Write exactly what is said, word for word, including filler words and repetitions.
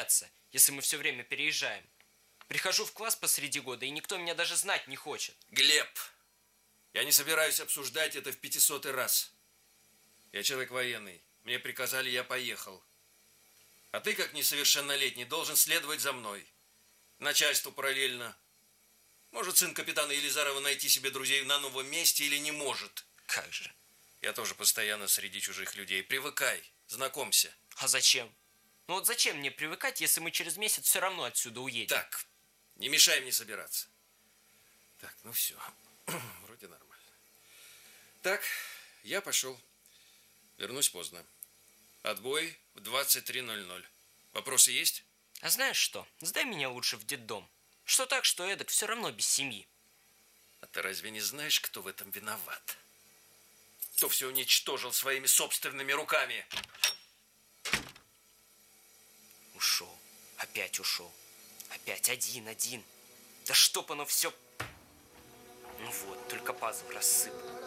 общаться, если мы все время переезжаем. Прихожу в класс посреди года, и никто меня даже знать не хочет. Глеб, я не собираюсь обсуждать это в пятисотый раз. Я человек военный. Мне приказали, я поехал. А ты, как несовершеннолетний, должен следовать за мной. Начальству параллельно. Может сын капитана Елизарова найти себе друзей на новом месте или не может? Как же? Я тоже постоянно среди чужих людей. Привыкай, знакомься. А зачем? Ну вот зачем мне привыкать, если мы через месяц все равно отсюда уедем? Так, не мешай мне собираться. Так, ну все. Вроде нормально. Так, я пошел. Вернусь поздно. Отбой в двадцать три ноль ноль. Вопросы есть? А знаешь что? Сдай меня лучше в детдом. Что так, что эдак, все равно без семьи. А ты разве не знаешь, кто в этом виноват? Кто все уничтожил своими собственными руками? Ушел. Опять ушел. Опять один-один. Да чтоб оно все... Ну вот, только пазл рассыпал.